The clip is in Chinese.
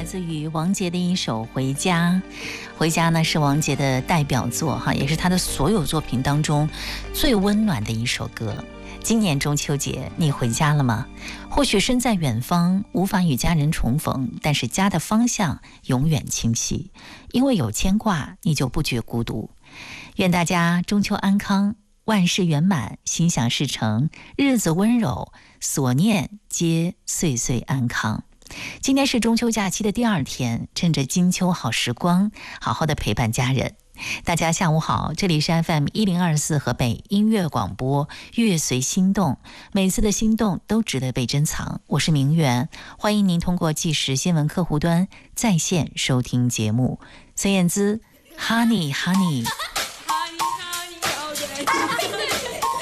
自于王杰的一首《回家》。回家呢是王杰的代表作哈，也是他的所有作品当中最温暖的一首歌。今年中秋节你回家了吗？或许身在远方，无法与家人重逢，但是家的方向永远清晰，因为有牵挂，你就不觉孤独。愿大家中秋安康，万事圆满，心想事成，日子温柔，所念皆岁岁安康。今天是中秋假期的第2天，趁着金秋好时光，好好的陪伴家人。大家下午好，这里是 FM1024 河北音乐广播，乐随心动，每次的心动都值得被珍藏。我是明媛，欢迎您通过即时新闻客户端在线收听节目。孙燕姿 Honey Honey